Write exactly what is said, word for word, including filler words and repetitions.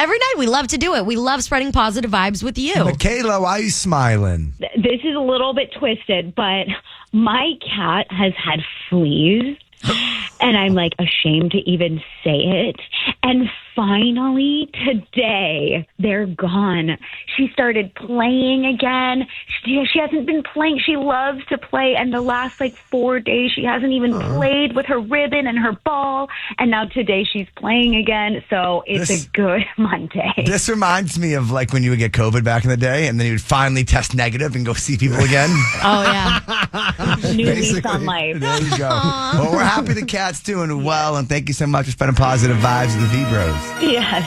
every night. We love to do it. We love spreading positive vibes with you. Michaela, why are you smiling? This is a little bit twisted, but my cat has had fleas, and I'm like ashamed to even say it. And finally, today, they're gone. She started playing again. She, she hasn't been playing. She loves to play. And the last like four days, she hasn't even uh-huh. played with her ribbon and her ball. And now today she's playing again. So it's this, a good Monday. This reminds me of like when you would get COVID back in the day and then you would finally test negative and go see people again. Oh, yeah. New lease on life. There you go. Well, we're happy the cat's doing well. And thank you so much for spending positive vibes with the V-Bros. Yes.